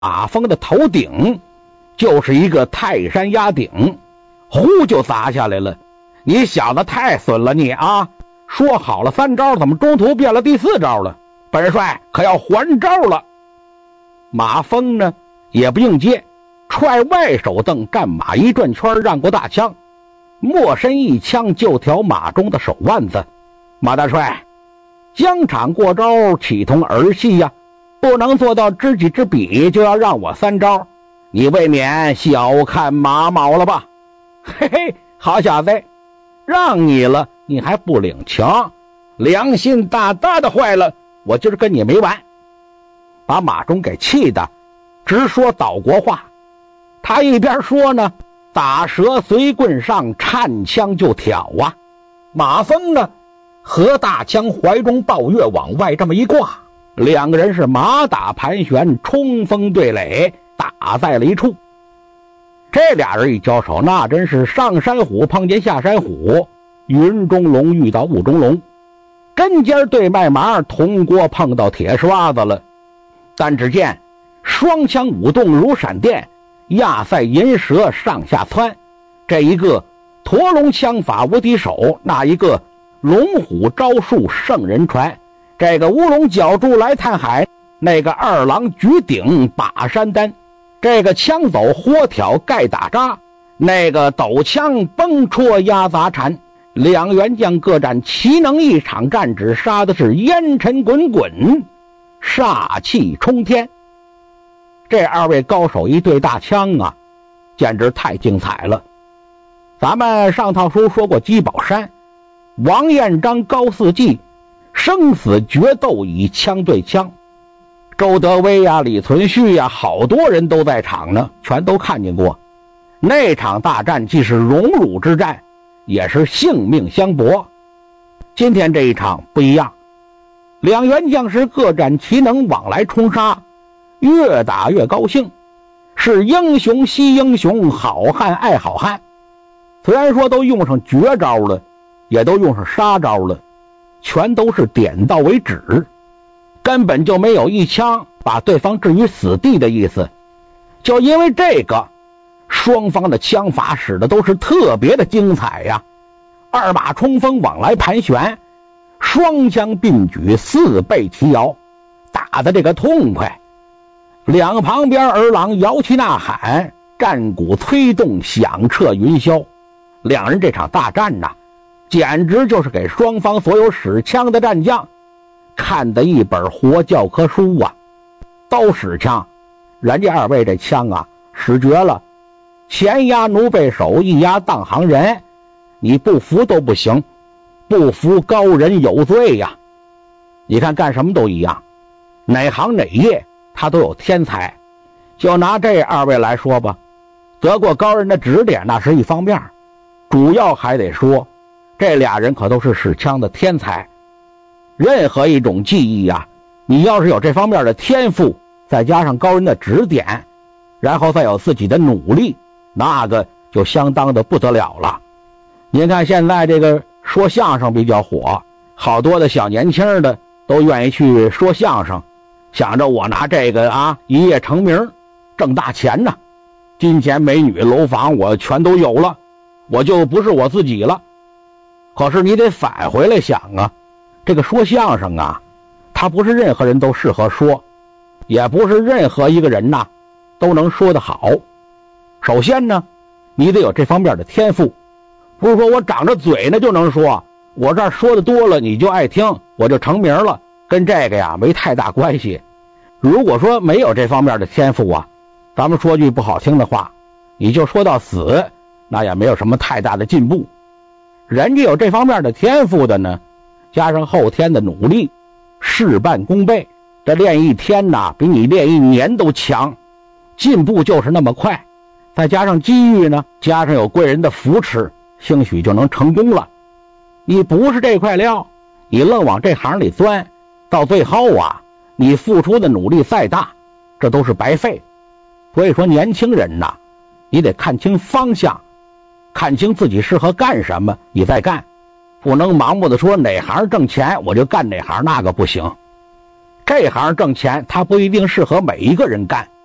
马蜂的头顶就是一个泰山压顶，呼就砸下来了。你小子太损了你啊！说好了3招，怎么中途变了第4招了？本帅可要还招了。马蜂呢也不应接，踹外手凳，战马一转圈，让过大枪，没身一枪就挑马中的手腕子。马大帅，疆场过招岂同儿戏呀？不能做到知己知彼，就要让我3招，你未免小看马某了吧？嘿嘿，好小子，让你了你还不领情，良心大大的坏了，我今儿跟你没完。把马忠给气的直说岛国话。他一边说呢，打蛇随棍上，颤枪就挑啊。马蜂呢和大枪怀中抱月往外这么一挂，两个人是马打盘旋，冲锋对垒，打在了一处。这俩人一交手，那真是上山虎碰见下山虎，云中龙遇到雾中龙，针尖对麦芒，铜锅碰到铁刷子了。但只见双枪舞动如闪电，压赛银蛇上下窜，这一个驼龙枪法无敌手，那一个龙虎招数圣人传，这个乌龙角柱来探海，那个二郎举鼎把山丹，这个枪走豁挑盖打扎，那个斗枪崩戳压砸缠，两员将各战奇能，一场战只杀的是烟尘滚滚，煞气冲天。这二位高手一对大枪啊，简直太精彩了。咱们上套书说过鸡宝山，王彦章高四季生死决斗以枪对枪，周德威呀、李存勖呀，好多人都在场呢，全都看见过。那场大战既是荣辱之战，也是性命相搏。今天这一场不一样，两员将士各展奇能，往来冲杀，越打越高兴，是英雄惜英雄，好汉爱好汉。虽然说都用上绝招了，也都用上杀招了，全都是点到为止，根本就没有一枪把对方置于死地的意思。就因为这个，双方的枪法使的都是特别的精彩呀。二马冲锋，往来盘旋，双枪并举，四背齐摇，打的这个痛快。两旁边儿郎摇旗呐喊，战鼓催动，响彻云霄。两人这场大战呐，简直就是给双方所有使枪的战将看的一本活教科书啊。刀使枪，人家二位这枪啊使绝了，前压奴背手，一压当行人，你不服都不行，不服高人有罪呀。你看干什么都一样，哪行哪业他都有天才。就拿这二位来说吧，得过高人的指点那是一方面，主要还得说这俩人可都是使枪的天才。任何一种技艺啊，你要是有这方面的天赋，再加上高人的指点，然后再有自己的努力，那个就相当的不得了了。您看现在这个说相声比较火，好多的小年轻的都愿意去说相声，想着我拿这个啊一夜成名，挣大钱呢，金钱美女楼房我全都有了，我就不是我自己了。可是你得返回来想啊，这个说相声啊，他不是任何人都适合说，也不是任何一个人呐都能说得好。首先呢，你得有这方面的天赋，不是说我长着嘴呢就能说，我这儿说的多了你就爱听，我就成名了，跟这个呀没太大关系。如果说没有这方面的天赋啊，咱们说句不好听的话，你就说到死，那也没有什么太大的进步。人家有这方面的天赋的呢，加上后天的努力，事半功倍，这练一天呐比你练一年都强，进步就是那么快。再加上机遇呢，加上有贵人的扶持，兴许就能成功了。你不是这块料，你愣往这行里钻，到最后啊，你付出的努力再大，这都是白费。所以说年轻人呐，你得看清方向，看清自己适合干什么你再干，不能盲目的说哪行挣钱我就干哪行，那个不行。这行挣钱它不一定适合每一个人干，